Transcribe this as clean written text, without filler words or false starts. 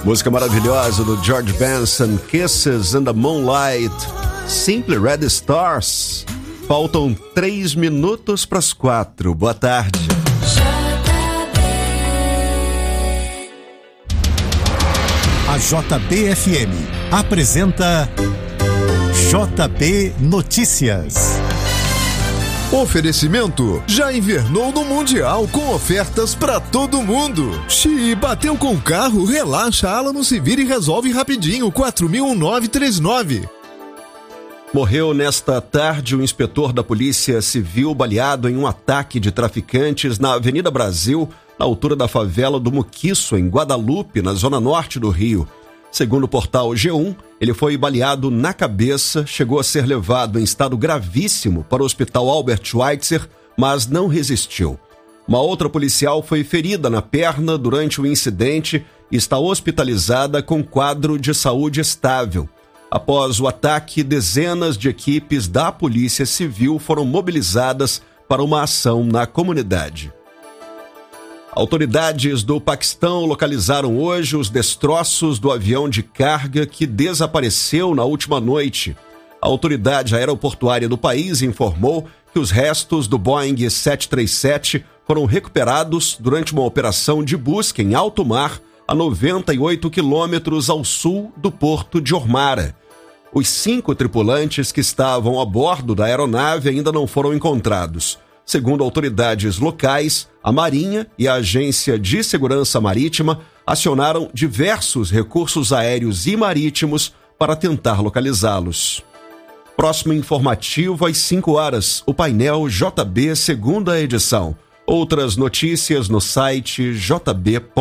Música maravilhosa do George Benson, Kisses in the Moonlight, Simply Red Stars. Faltam 3 minutos para as 4. Boa tarde. A JBFM apresenta JB Notícias. Oferecimento: já invernou no Mundial com ofertas pra todo mundo. Xi, bateu com o carro, relaxa, Alamo se vira e resolve rapidinho. 4.01939. Morreu nesta tarde o inspetor da Polícia Civil baleado em um ataque de traficantes na Avenida Brasil, na altura da favela do Muquiço, em Guadalupe, na zona norte do Rio. Segundo o portal G1, ele foi baleado na cabeça, chegou a ser levado em estado gravíssimo para o Hospital Albert Schweitzer, mas não resistiu. Uma outra policial foi ferida na perna durante o incidente e está hospitalizada com quadro de saúde estável. Após o ataque, dezenas de equipes da Polícia Civil foram mobilizadas para uma ação na comunidade. Autoridades do Paquistão localizaram hoje os destroços do avião de carga que desapareceu na última noite. A autoridade aeroportuária do país informou que os restos do Boeing 737 foram recuperados durante uma operação de busca em alto mar a 98 quilômetros ao sul do porto de Ormara. Os 5 tripulantes que estavam a bordo da aeronave ainda não foram encontrados. Segundo autoridades locais, a Marinha e a Agência de Segurança Marítima acionaram diversos recursos aéreos e marítimos para tentar localizá-los. Próximo informativo às 5 horas, o painel JB, segunda edição. Outras notícias no site jb.com.br.